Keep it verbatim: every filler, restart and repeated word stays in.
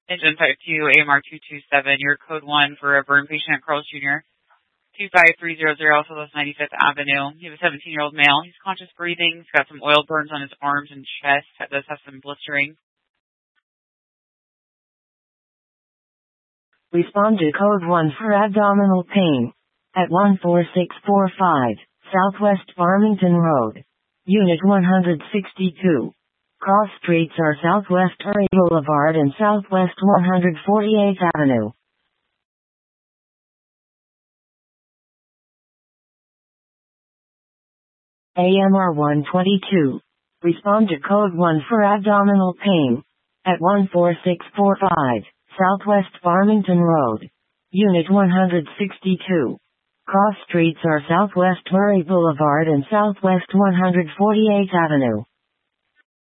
Engine type two, A M R two two seven, your code one for a burn patient at Carl's Junior two five three zero zero Southwest ninety-fifth Avenue. You have a seventeen-year-old male. He's conscious breathing. He's got some oil burns on his arms and chest. That does have some blistering. Respond to code one for abdominal pain. At one four six four five, Southwest Farmington Road. Unit one sixty-two. Cross streets are Southwest Murray Boulevard and Southwest one hundred forty-eighth Avenue. A M R one twenty-two. Respond to code one for abdominal pain. At one four six four five, Southwest Farmington Road. Unit one sixty-two. Cross streets are Southwest Murray Boulevard and Southwest one hundred forty-eighth Avenue.